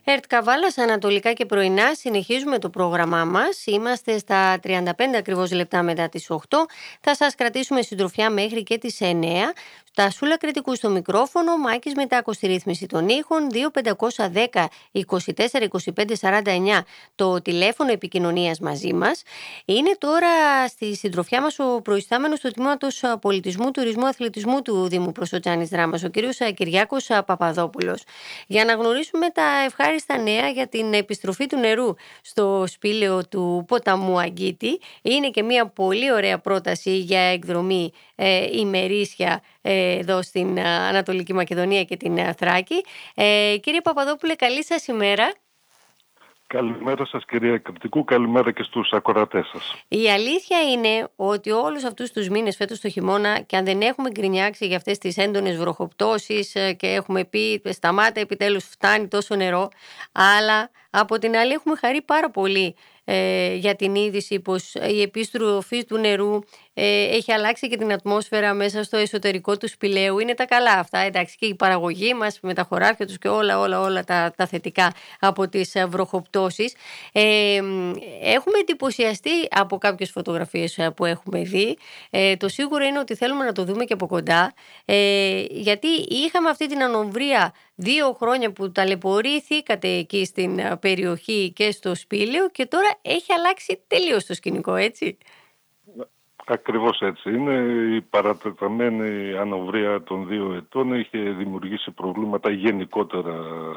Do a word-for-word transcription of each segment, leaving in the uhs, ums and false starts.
ΕΡΤ Καβάλας, ανατολικά και πρωινά, συνεχίζουμε το πρόγραμμά μας. Είμαστε στα τριάντα πέντε ακριβώς λεπτά μετά τις οκτώ. Θα σας κρατήσουμε συντροφιά μέχρι και τις εννέα. Τα Σούλα Κρητικού στο μικρόφωνο, Μάκης Μητάκος στη ρύθμιση των ήχων, δύο πεντακόσια δέκα είκοσι τέσσερα είκοσι πέντε σαράντα εννέα το τηλέφωνο επικοινωνίας μαζί μας. Είναι τώρα στη συντροφιά μας ο προϊστάμενος του Τμήματος Πολιτισμού, Τουρισμού, Αθλητισμού του Δήμου Προσωτζάνης Δράμας, ο κύριος Κυριάκος Παπαδόπουλος, για να γνωρίσουμε τα ευχάριστα νέα για την επιστροφή του νερού στο σπήλαιο του ποταμού Αγκίτη. Είναι και μια πολύ ωραία πρόταση για εκδρομή ε, ημερήσια ε, εδώ στην Ανατολική Μακεδονία και την Θράκη. Ε, κύριε Παπαδόπουλε, καλή σας ημέρα. Καλημέρα σας κυρία Κρητικού, καλημέρα και στους ακροατές σας. Η αλήθεια είναι ότι όλους αυτούς τους μήνες φέτος το χειμώνα, και αν δεν έχουμε γκρινιάξει για αυτές τις έντονες βροχοπτώσεις και έχουμε πει σταμάτα, επιτέλους φτάνει τόσο νερό, αλλά από την άλλη έχουμε χαρεί πάρα πολύ ε, για την είδηση πως η επιστροφή του νερού ε, έχει αλλάξει και την ατμόσφαιρα μέσα στο εσωτερικό του σπηλαίου. Είναι τα καλά αυτά, εντάξει, και η παραγωγή μας με τα χωράφια τους και όλα όλα όλα τα, τα θετικά από τις βροχοπτώσεις. Ε, έχουμε εντυπωσιαστεί από κάποιες φωτογραφίες που έχουμε δει. Ε, το σίγουρο είναι ότι θέλουμε να το δούμε και από κοντά, ε, γιατί είχαμε αυτή την ανομβρία δύο χρόνια που ταλαιπωρήθηκατε εκεί στην περιοχή και στο σπήλαιο, και τώρα έχει αλλάξει τελείως το σκηνικό, έτσι? Ακριβώς έτσι είναι. Η παρατεταμένη ανοβρία των δύο ετών είχε δημιουργήσει προβλήματα γενικότερα,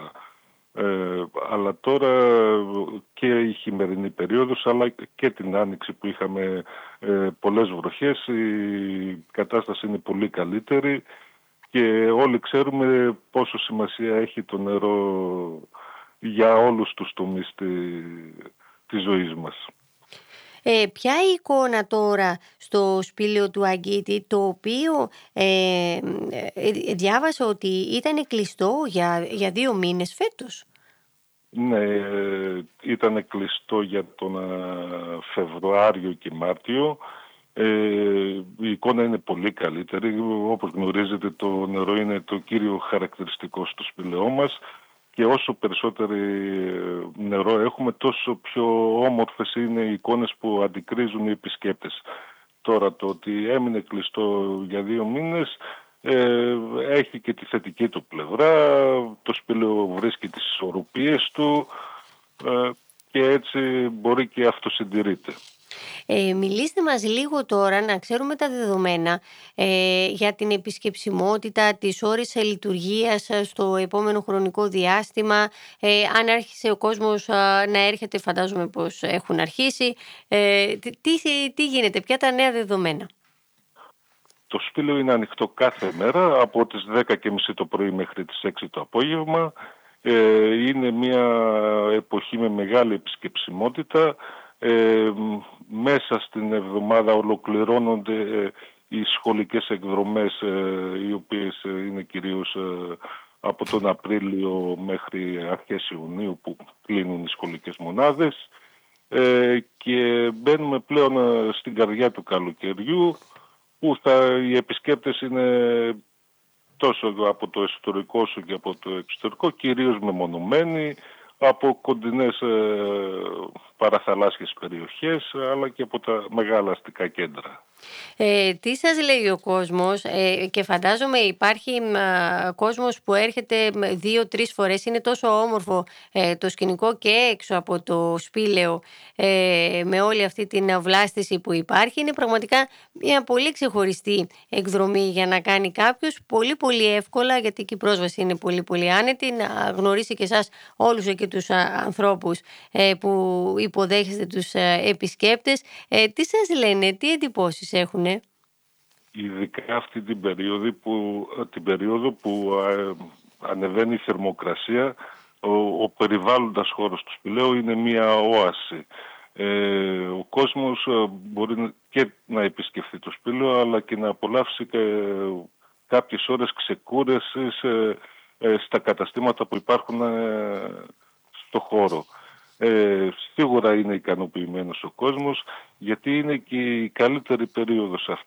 ε, αλλά τώρα και η χειμερινή περίοδος αλλά και την άνοιξη που είχαμε ε, πολλές βροχές, η κατάσταση είναι πολύ καλύτερη και όλοι ξέρουμε πόσο σημασία έχει το νερό για όλους τους τομείς της, της ζωής μας. Ε, ποια η εικόνα τώρα στο σπήλαιο του Αγκίτη, το οποίο ε, ε, διάβασα ότι ήταν κλειστό για, για δύο μήνες φέτος? Ναι, ήταν κλειστό για τον Φεβρουάριο και Μάρτιο. Ε, η εικόνα είναι πολύ καλύτερη. Όπως γνωρίζετε, το νερό είναι το κύριο χαρακτηριστικό στο σπήλαιό μας και όσο περισσότερο νερό έχουμε, τόσο πιο όμορφες είναι οι εικόνες που αντικρίζουν οι επισκέπτες. Τώρα το ότι έμεινε κλειστό για δύο μήνες ε, έχει και τη θετική του πλευρά. Το σπήλαιο βρίσκει τις ισορροπίες του ε, και έτσι μπορεί και αυτοσυντηρείται. Ε, μιλήστε μας λίγο τώρα, να ξέρουμε τα δεδομένα ε, για την επισκεψιμότητα, τις ώρες λειτουργίας στο επόμενο χρονικό διάστημα, ε, αν άρχισε ο κόσμος α, να έρχεται, φαντάζομαι πως έχουν αρχίσει. Ε, τι, τι γίνεται, ποια τα νέα δεδομένα? Το σπήλαιο είναι ανοιχτό κάθε μέρα από τις δέκα και μισή το πρωί μέχρι τις έξι το απόγευμα. Ε, είναι μια εποχή με μεγάλη επισκεψιμότητα. Ε, μέσα στην εβδομάδα ολοκληρώνονται ε, οι σχολικές εκδρομές, ε, οι οποίες ε, είναι κυρίως ε, από τον Απρίλιο μέχρι αρχές Ιουνίου που κλείνουν οι σχολικές μονάδες, ε, και μπαίνουμε πλέον ε, στην καρδιά του καλοκαιριού, που θα, οι επισκέπτες είναι τόσο από το εσωτερικό όσο και από το εξωτερικό, κυρίως μεμονωμένοι από κοντινές ε, παραθαλάσσιες περιοχές αλλά και από τα μεγάλα αστικά κέντρα. Ε, τι σας λέει ο κόσμος, ε, και φαντάζομαι υπάρχει ε, κόσμος που έρχεται δύο-τρεις φορές, είναι τόσο όμορφο ε, το σκηνικό και έξω από το σπήλαιο ε, με όλη αυτή την βλάστηση που υπάρχει. Είναι πραγματικά μια πολύ ξεχωριστή εκδρομή για να κάνει κάποιος πολύ πολύ εύκολα, γιατί και η πρόσβαση είναι πολύ πολύ άνετη, να γνωρίσει και εσάς όλους εκεί τους ανθρώπους ε, που υποδέχεστε τους ε, επισκέπτες. Ε, τι σας λένε, τι εντυπώσεις έχουνε? Ειδικά αυτή την περίοδο που, την περίοδο που ε, ανεβαίνει η θερμοκρασία, ο, ο περιβάλλοντας χώρος του σπηλαίου είναι μια όαση. Ε, ο κόσμος μπορεί και να επισκεφθεί το σπήλαιο αλλά και να απολαύσει και κάποιες ώρες ξεκούρασης ε, ε, στα καταστήματα που υπάρχουν ε, στο χώρο. Ε, σίγουρα είναι ικανοποιημένος ο κόσμος, γιατί είναι και η καλύτερη περίοδος αυτή.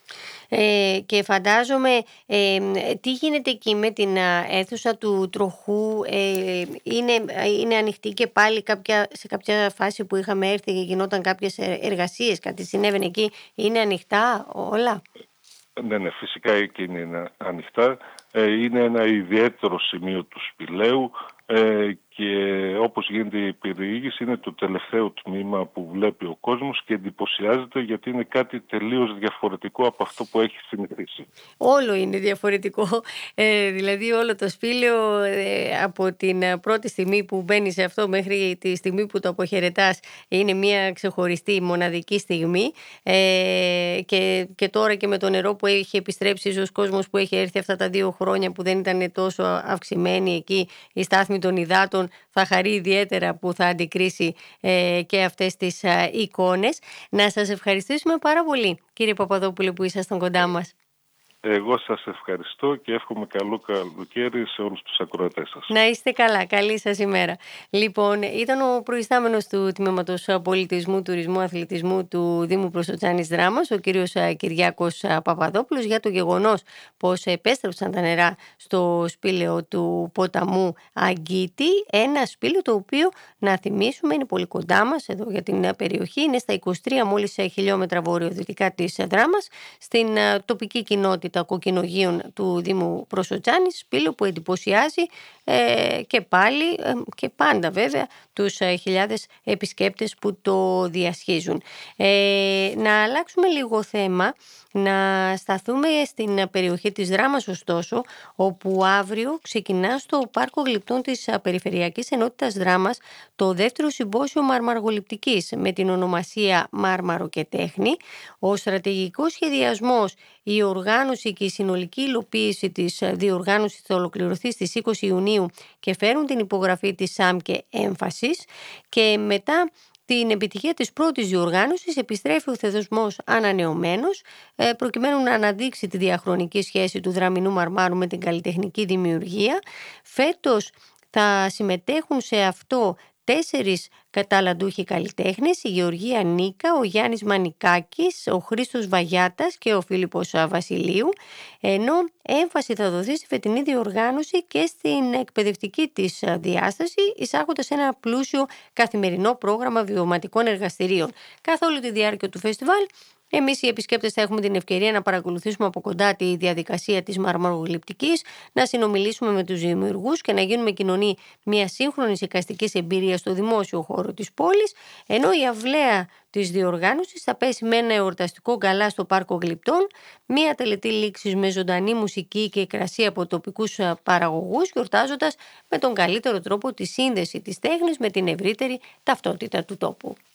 Ε, και φαντάζομαι ε, τι γίνεται εκεί με την αίθουσα του τροχού, ε, είναι, είναι ανοιχτή και πάλι κάποια, σε κάποια φάση που είχαμε έρθει και γινόταν κάποιες εργασίες, κάτι συνέβαινε εκεί, είναι ανοιχτά όλα? Ναι, ναι, φυσικά εκείνη είναι ανοιχτά. Ε, είναι ένα ιδιαίτερο σημείο του σπηλαίου ε, και όπως γίνεται η περιήγηση είναι το τελευταίο τμήμα που βλέπει ο κόσμος και εντυπωσιάζεται γιατί είναι κάτι τελείως διαφορετικό από αυτό που έχει συνηθίσει. Όλο είναι διαφορετικό, ε, δηλαδή όλο το σπήλαιο ε, από την πρώτη στιγμή που μπαίνει σε αυτό μέχρι τη στιγμή που το αποχαιρετάς είναι μια ξεχωριστή μοναδική στιγμή ε, και, και τώρα και με το νερό που έχει επιστρέψει ίσως κόσμος που έχει έρθει αυτά τα δύο χρόνια που δεν ήταν τόσο αυξημένη εκεί η στάθμη των υδάτων θα χαρεί ιδιαίτερα που θα αντικρίσει ε, και αυτές τις ε, εικόνες. Να σας ευχαριστήσουμε πάρα πολύ κύριε Παπαδόπουλε που ήσασταν κοντά μας. Εγώ σας ευχαριστώ και εύχομαι καλό καλοκαίρι σε όλους τους ακροατές σας. Να είστε καλά. Καλή σας ημέρα. Λοιπόν, ήταν ο προϊστάμενος του Τμήματος Πολιτισμού, Τουρισμού, Αθλητισμού του Δήμου Προσοτσάνης Δράμας, ο κύριος Κυριάκος Παπαδόπουλος, για το γεγονός πως επέστρεψαν τα νερά στο σπήλαιο του ποταμού Αγκίτη. Ένα σπήλαιο το οποίο, να θυμίσουμε, είναι πολύ κοντά μας εδώ για την περιοχή. Είναι στα είκοσι τρία μόλις χιλιόμετρα βορειοδυτικά της Δράμας, στην τοπική κοινότητα Κοκκινογείων του Δήμου Προσοτσάνης, σπήλαιο που εντυπωσιάζει ε, και πάλι ε, και πάντα βέβαια τους ε, χιλιάδες επισκέπτες που το διασχίζουν. Ε, να αλλάξουμε λίγο θέμα, να σταθούμε στην περιοχή της Δράμας ωστόσο, όπου αύριο ξεκινά στο Πάρκο Γλυπτών της Περιφερειακής Ενότητας Δράμας το δεύτερο συμπόσιο μαρμαργοληπτικής με την ονομασία Μάρμαρο και Τέχνη. Ο στρατηγικός σχεδιασμός, η οργάνωση και η συνολική υλοποίηση της διοργάνωσης θα ολοκληρωθεί στις είκοσι Ιουνίου και φέρουν την υπογραφή της ΣΑΜ και έμφασης, και μετά την επιτυχία της πρώτης διοργάνωσης επιστρέφει ο θεσμός ανανεωμένος προκειμένου να αναδείξει τη διαχρονική σχέση του δραμηνού μαρμάρου με την καλλιτεχνική δημιουργία. Φέτος θα συμμετέχουν σε αυτό τέσσερις καταλλαντούχοι καλλιτέχνες, η Γεωργία Νίκα, ο Γιάννης Μανικάκης, ο Χρήστος Βαγιάτας και ο Φίλιππος Βασιλείου, ενώ έμφαση θα δοθεί στη φετινή διοργάνωση και στην εκπαιδευτική της διάσταση, εισάγοντας ένα πλούσιο καθημερινό πρόγραμμα βιωματικών εργαστηρίων. Καθ' όλη τη διάρκεια του φεστιβάλ, εμείς οι επισκέπτες θα έχουμε την ευκαιρία να παρακολουθήσουμε από κοντά τη διαδικασία της μαρμαργοληπτικής, να συνομιλήσουμε με τους δημιουργούς και να γίνουμε κοινωνοί μια σύγχρονης εικαστικής εμπειρίας στο δημόσιο χώρο της πόλης, ενώ η αυλαία της διοργάνωσης θα πέσει με ένα εορταστικό γκαλά στο Πάρκο Γλυπτών, μια τελετή λήξης με ζωντανή μουσική και κρασί από τοπικούς παραγωγούς, γιορτάζοντας με τον καλύτερο τρόπο τη σύνδεση της τέχνης με την ευρύτερη ταυτότητα του τόπου.